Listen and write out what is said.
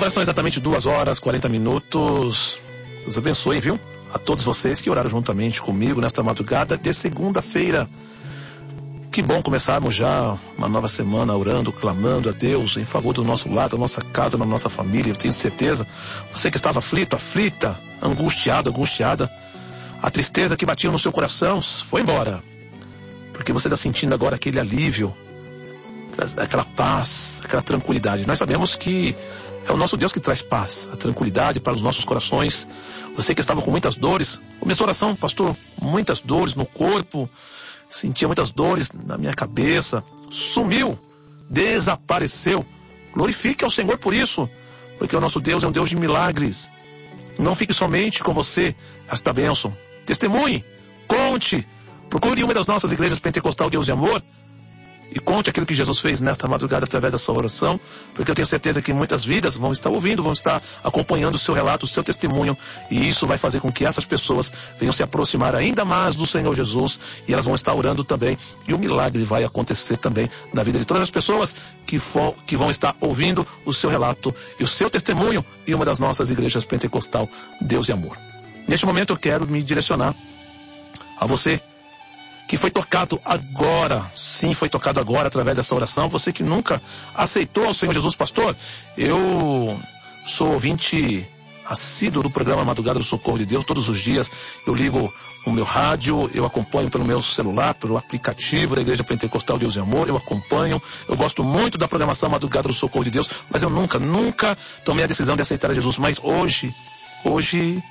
agora são exatamente 2h40. Deus abençoe, viu? A todos vocês que oraram juntamente comigo nesta madrugada de segunda-feira. Que bom começarmos já uma nova semana orando, clamando a Deus em favor do nosso lar, da nossa casa, da nossa família. Eu tenho certeza, você que estava aflito, aflita, angustiada, a tristeza que batia no seu coração foi embora. Porque você está sentindo agora aquele alívio, aquela paz, aquela tranquilidade. Nós sabemos que é o nosso Deus que traz paz, a tranquilidade para os nossos corações. Você que estava com muitas dores, começou a oração, pastor, muitas dores no corpo, sentia muitas dores na minha cabeça, sumiu, desapareceu. Glorifique ao Senhor por isso, porque o nosso Deus é um Deus de milagres. Não fique somente com você esta bênção. Testemunhe, conte, procure uma das nossas igrejas Pentecostal Deus e Amor e conte aquilo que Jesus fez nesta madrugada através da sua oração, porque eu tenho certeza que muitas vidas vão estar ouvindo, vão estar acompanhando o seu relato, o seu testemunho, e isso vai fazer com que essas pessoas venham se aproximar ainda mais do Senhor Jesus, e elas vão estar orando também, e o milagre vai acontecer também na vida de todas as pessoas que vão estar ouvindo o seu relato e o seu testemunho em uma das nossas igrejas Pentecostal Deus e Amor. Neste momento eu quero me direcionar a você que foi tocado agora, sim, foi tocado agora através dessa oração. Você que nunca aceitou o Senhor Jesus, pastor, eu sou ouvinte assíduo do programa Madrugada do Socorro de Deus. Todos os dias eu ligo o meu rádio, eu acompanho pelo meu celular, pelo aplicativo da Igreja Pentecostal Deus e Amor, eu acompanho, eu gosto muito da programação Madrugada do Socorro de Deus, mas eu nunca tomei a decisão de aceitar a Jesus. Mas hoje